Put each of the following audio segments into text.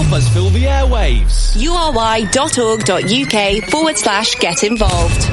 Help us fill the airwaves. URY.org.uk/get involved.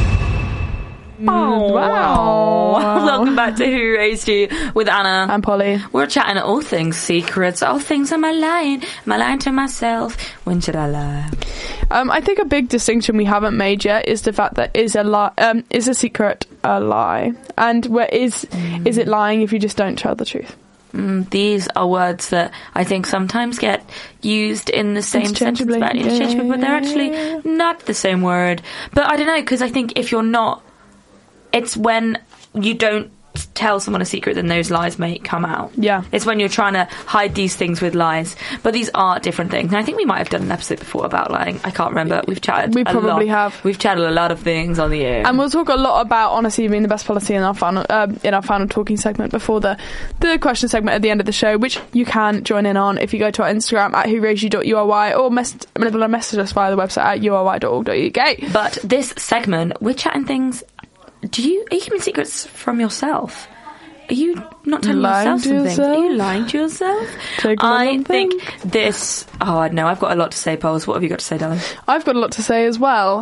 Oh, wow. Welcome back to Who Raised You with Anna. I'm Polly. We're chatting all things secrets, all things am I lying? Am I lying to myself? When should I lie? I think a big distinction we haven't made yet is the fact that is a secret a lie? And is it lying if you just don't tell the truth? These are words that I think sometimes get used in the same sentence, but they're actually not the same word. But I don't know, because I think if you're not, it's when you don't tell someone a secret, then those lies may come out. Yeah. It's when you're trying to hide these things with lies. But these are different things. And I think we might have done an episode before about lying. I can't remember. We've chatted We probably have. We've chatted a lot of things on the air. And we'll talk a lot about honesty being the best policy in our final talking segment before the question segment at the end of the show, which you can join in on if you go to our Instagram at whoraisedyou.ury or message us via the website at ury.org.uk. But this segment, we're chatting things. Are you keeping secrets from yourself? Are you not telling yourself some things? Are you lying to yourself? I think this... Oh, no, I've got a lot to say, Pols. What have you got to say, darling? I've got a lot to say as well.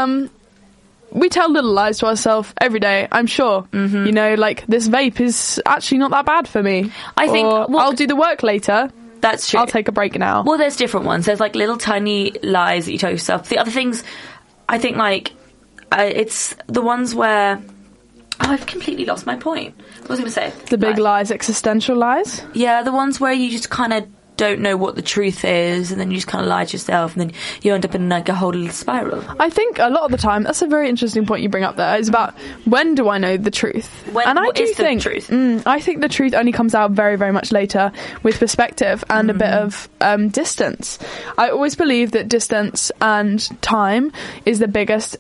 We tell little lies to ourselves every day, I'm sure. Mm-hmm. You know, like, this vape is actually not that bad for me. I think... I'll do the work later. That's true. I'll take a break now. Well, there's different ones. There's, like, little tiny lies that you tell yourself. The other things, I think, like... it's the ones where... Oh, I've completely lost my point. What was I going to say? The big lies, existential lies? Yeah, the ones where you just kind of don't know what the truth is, and then you just kind of lie to yourself, and then you end up in like a whole little spiral. I think a lot of the time, that's a very interesting point you bring up there, is about when do I know the truth? And I do think the truth? I think the truth only comes out very, very much later with perspective and a bit of distance. I always believe that distance and time is the biggest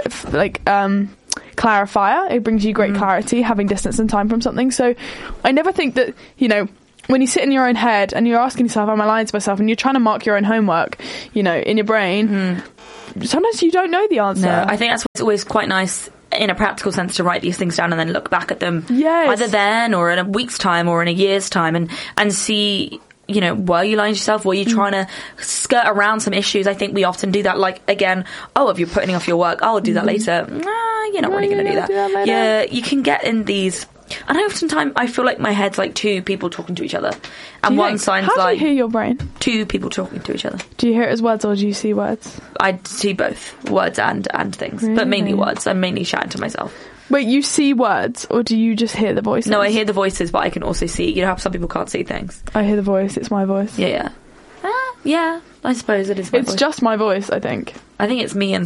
clarifier. It brings you great clarity, having distance and time from something. So I never think that, you know, when you sit in your own head and you're asking yourself, am I lying to myself? And you're trying to mark your own homework, you know, in your brain, sometimes you don't know the answer. No, I think that's why it's always quite nice in a practical sense to write these things down and then look back at them either then or in a week's time or in a year's time and see... You know, were you lying to yourself? Were you trying to skirt around some issues? I think we often do that. Like, again, if you're putting off your work, I'll do that later. You're not really going to do that. Yeah, you can get in these... And oftentimes I feel like my head's like two people talking to each other. And one sounds like... How do you hear your brain? Two people talking to each other. Do you hear it as words or do you see words? I see both. Words and things. Really? But mainly words. I'm mainly shouting to myself. Wait, you see words, or do you just hear the voices? No, I hear the voices, but I can also see... You know how some people can't see things? I hear the voice, it's my voice. Yeah. Yeah, I suppose it is my voice. It's just my voice, I think. I think it's me and